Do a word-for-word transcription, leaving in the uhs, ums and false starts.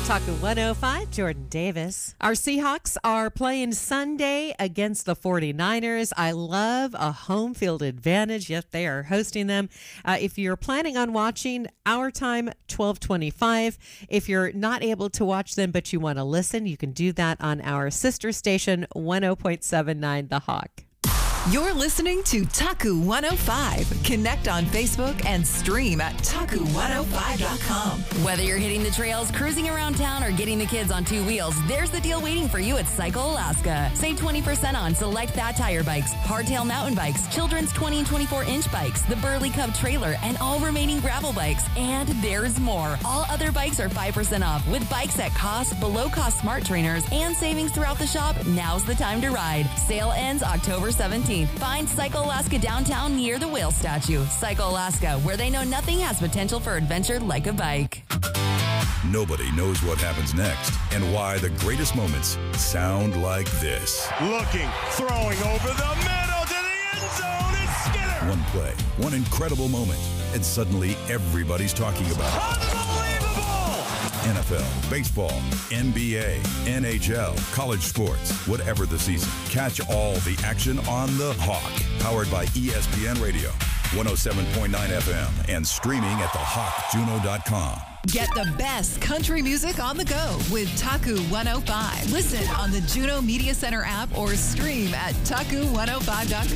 Taku one oh five, Jordan Davis. Our Seahawks are playing Sunday against the forty-niners. I love a home field advantage. Yes, they are hosting them. Uh, if you're planning on watching, our time, twelve twenty-five. If you're not able to watch them but you want to listen, you can do that on our sister station, one oh point seven nine The Hawk. You're listening to Taku one oh five. Connect on Facebook and stream at taku one oh five dot com. Whether you're hitting the trails, cruising around town, or getting the kids on two wheels, there's the deal waiting for you at Cycle Alaska. Save twenty percent on select fat tire bikes, hardtail mountain bikes, children's twenty and twenty-four inch bikes, the Burley Cub trailer, and all remaining gravel bikes. And there's more. All other bikes are five percent off with bikes at cost, below cost smart trainers, and savings throughout the shop. Now's the time to ride. Sale ends October seventeenth. Find Cycle Alaska downtown near the whale statue. Cycle Alaska, where they know nothing has potential for adventure like a bike. Nobody knows what happens next and why the greatest moments sound like this. Looking, throwing over the middle to the end zone. It's Skinner. One play, one incredible moment, and suddenly everybody's talking about it. Unbelievable! N F L, baseball, N B A, N H L, college sports, whatever the season. Catch all the action on The Hawk, powered by E S P N Radio, one oh seven point nine F M, and streaming at the hawk juno dot com. Get the best country music on the go with Taku one oh five. Listen on the Juno Media Center app or stream at taku one oh five dot com.